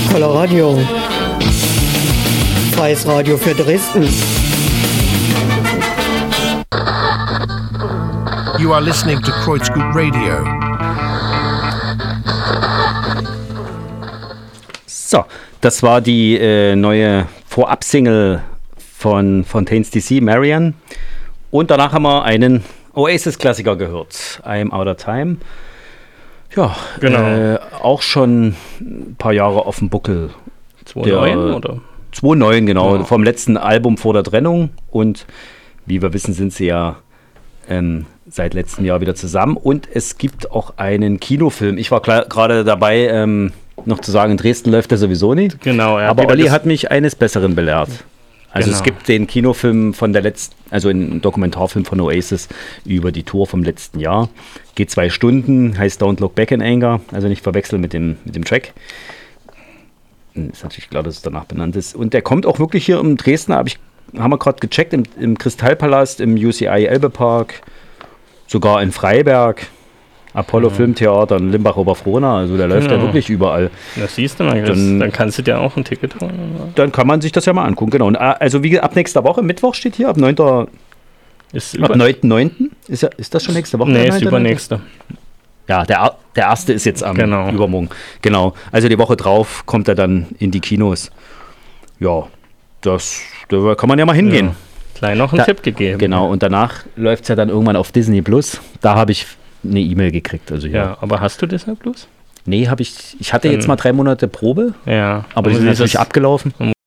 Holla Radio. Freies Radio für Dresden. You are listening to Kreuzgut Radio. So, das war die neue Vorab-Single von Fontaines DC, Marianne. Und danach haben wir einen Oasis-Klassiker gehört, I'm Out of Time. Ja, genau. Auch schon ein paar Jahre auf dem Buckel. 2009 oder? 2009, genau, Ja. Vom letzten Album vor der Trennung. Und wie wir wissen, sind sie ja seit letztem Jahr wieder zusammen. Und es gibt auch einen Kinofilm. Ich war gerade dabei, noch zu sagen, in Dresden läuft der sowieso nicht. Genau, ja. Aber Olli hat mich eines Besseren belehrt. Also es gibt den Kinofilm von der also einen Dokumentarfilm von Oasis über die Tour vom letzten Jahr. Geht 2 Stunden, heißt Don't Look Back in Anger, also nicht verwechseln mit dem Track. Ist natürlich klar, dass es danach benannt ist. Und der kommt auch wirklich hier im Dresden, haben wir gerade gecheckt, im Kristallpalast, im UCI Elbepark, sogar in Freiberg, Apollo Filmtheater in Limbach-Oberfrohna, also der läuft ja wirklich überall. Das siehst du mal, dann kannst du dir auch ein Ticket holen. Oder? Dann kann man sich das ja mal angucken, genau. Und also wie ab nächster Woche, Mittwoch steht hier, ab 9.9. Ist das schon nächste Woche? Nee, ist übernächste. Ja, der erste ist jetzt am Übermorgen. Genau, also die Woche drauf kommt er dann in die Kinos. Ja, da kann man ja mal hingehen. Ja. Gleich noch einen Tipp gegeben. Genau, und danach läuft es ja dann irgendwann auf Disney Plus. Da habe ich eine E-Mail gekriegt. Also ja, aber hast du Disney Plus? Nee, ich hatte jetzt mal 3 Monate Probe, ja, aber die sind natürlich abgelaufen.